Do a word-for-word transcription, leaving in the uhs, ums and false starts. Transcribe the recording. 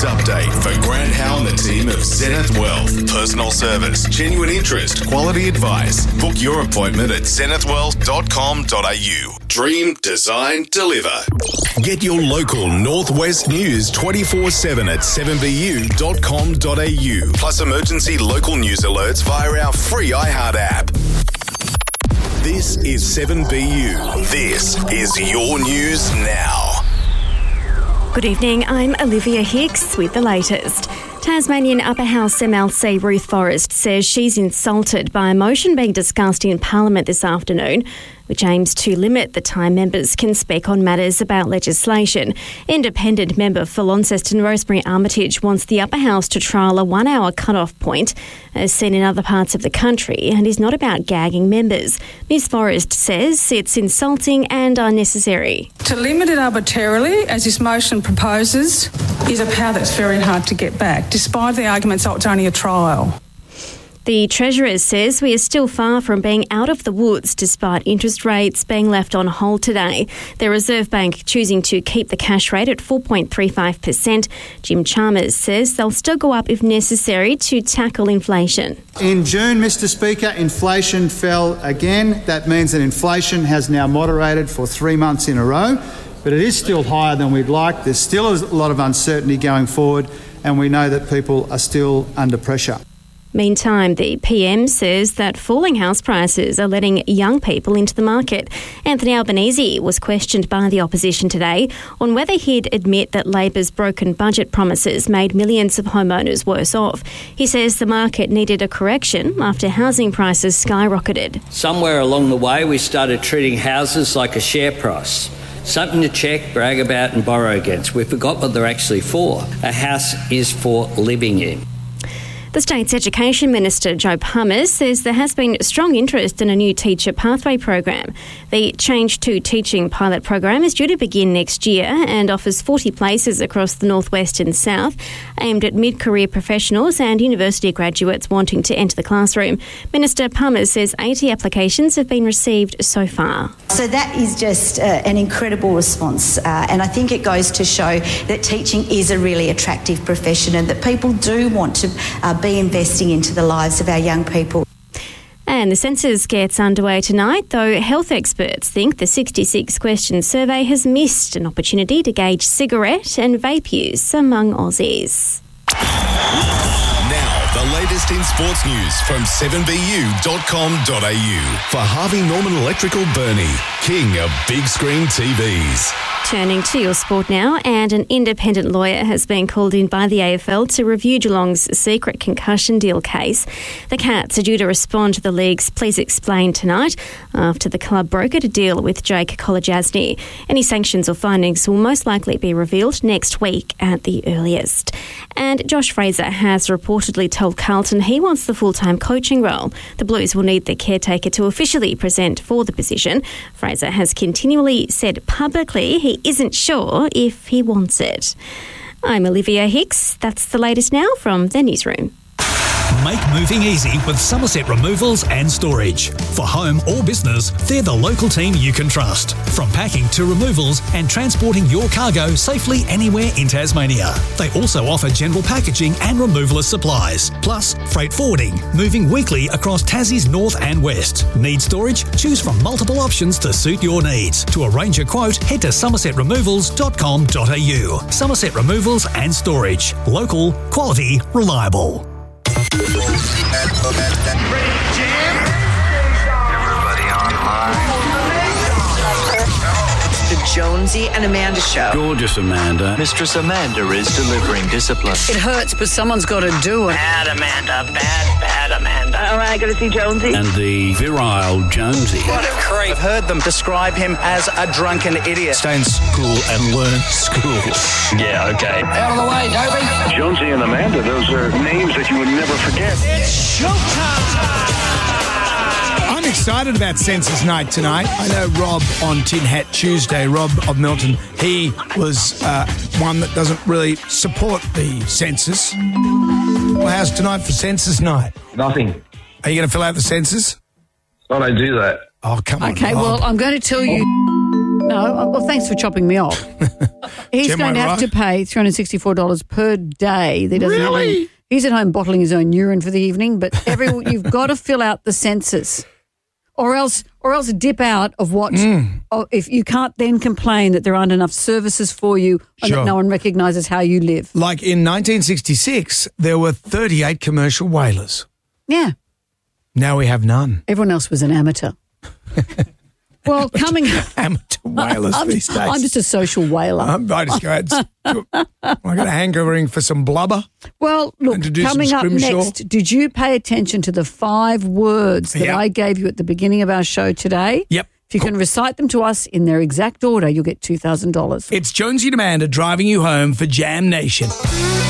News update for Grant Howe and the team of Zenith Wealth. Personal service, genuine interest, quality advice. Book your appointment at zenith wealth dot com dot a u. Dream, design, deliver. Get your local Northwest news twenty-four seven at seven b u dot com dot a u. Plus emergency local news alerts via our free iHeart app. This is seven B U. This is your news now. Good evening, I'm Olivia Hicks with the latest. Tasmanian Upper House M L C Ruth Forrest says she's insulted by a motion being discussed in Parliament this afternoon, which aims to limit the time members can speak on matters about legislation. Independent member for Launceston Rosemary Armitage wants the Upper House to trial a one-hour cut-off point, as seen in other parts of the country, and is not about gagging members. Miz Forrest says it's insulting and unnecessary. To limit it arbitrarily, as this motion proposes, is a power that's very hard to get back, despite the arguments that it's only a trial. The Treasurer says we are still far from being out of the woods despite interest rates being left on hold today. The Reserve Bank choosing to keep the cash rate at four point three five percent. Jim Chalmers says they'll still go up if necessary to tackle inflation. In June, Mister Speaker, inflation fell again. That means that inflation has now moderated for three months in a row, but it is still higher than we'd like. There's still a lot of uncertainty going forward, and we know that people are still under pressure. Meantime, the P M says that falling house prices are letting young people into the market. Anthony Albanese was questioned by the opposition today on whether he'd admit that Labor's broken budget promises made millions of homeowners worse off. He says the market needed a correction after housing prices skyrocketed. Somewhere along the way, we started treating houses like a share price. Something to check, brag about and borrow against. We forgot what they're actually for. A house is for living in. The state's Education Minister, Joe Palmer, says there has been strong interest in a new teacher pathway program. The Change to Teaching pilot program is due to begin next year and offers forty places across the northwest and south, aimed at mid-career professionals and university graduates wanting to enter the classroom. Minister Palmer says eighty applications have been received so far. So that is just uh, an incredible response, uh, and I think it goes to show that teaching is a really attractive profession and that people do want to uh, be investing into the lives of our young people. And the census gets underway tonight, though health experts think the sixty-six question survey has missed an opportunity to gauge cigarette and vape use among Aussies. Now, the latest in sports news from seven b u dot com dot a u for Harvey Norman Electrical Burnie, king of big screen T Vs. Turning to your sport now, and an independent lawyer has been called in by the A F L to review Geelong's secret concussion deal case. The Cats are due to respond to the league's Please Explain tonight after the club brokered a deal with Jake Kolodjasny. Any sanctions or findings will most likely be revealed next week at the earliest. And Josh Fraser has reportedly told Carlton he wants the full-time coaching role. The Blues will need the caretaker to officially present for the position. Fraser has continually said publicly he isn't sure if he wants it. I'm Olivia Hicks. That's the latest now from the newsroom. Make moving easy with Somerset Removals and Storage. For home or business, they're the local team you can trust. From packing to removals and transporting your cargo safely anywhere in Tasmania. They also offer general packaging and removalist supplies, plus freight forwarding, moving weekly across Tassie's north and west. Need storage? Choose from multiple options to suit your needs. To arrange a quote, head to somerset removals dot com dot a u. Somerset Removals and Storage. Local, quality, reliable. Everybody online. The Jonesy and Amanda Show. Gorgeous Amanda. Mistress Amanda is delivering discipline. It hurts, but someone's got to do it. Bad Amanda, bad, bad Amanda. All right, I got to see Jonesy. And the virile Jonesy. What a creep. I've heard them describe him as a drunken idiot. Stay in school and learn school. Yeah, okay. Out of the way, Toby. Jonesy and Amanda, those are names that you would never forget. It's showtime. I'm excited about Census Night tonight. I know Rob on Tin Hat Tuesday, Rob of Milton, he was uh, one that doesn't really support the census. Well, how's tonight for Census Night? Nothing. Are you going to fill out the census? I don't do that. Oh, come on, Okay, Rob. well, I'm going to tell you No, well, thanks for chopping me off. He's Jim, going to am I have right? to pay three hundred sixty-four dollars per day. He doesn't have Really? any- he's at home bottling his own urine for the evening, but every you've got to fill out the census, or else, or else dip out of what. Mm. Or if you can't then complain that there aren't enough services for you and Sure. that no one recognises how you live. Like in nineteen sixty-six, there were thirty-eight commercial whalers. Yeah, Now we have none. everyone else was an amateur. Well, coming Amateur whalers I'm, these days. I'm just a social whaler. Um, I just go out. I got a hankering for some blubber. Well, look, And to do some coming up scrimshaw. next, did you pay attention to the five words that Yep. I gave you at the beginning of our show today? Yep. If you can recite them to us in their exact order, you'll get two thousand dollars. It's Jonesy and Amanda driving you home for Jam Nation.